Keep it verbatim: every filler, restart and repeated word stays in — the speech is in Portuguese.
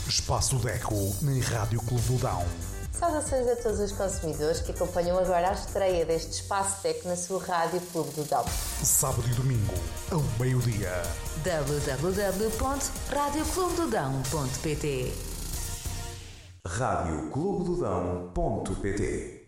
Espaço Deco na Rádio Clube do Dão. Saudações a todos os consumidores que acompanham agora a estreia deste Espaço Deco na sua Rádio Clube do Dão. Sábado e domingo, ao meio-dia. w w w ponto rádio clube do dão ponto p t rádio clube do dão ponto p t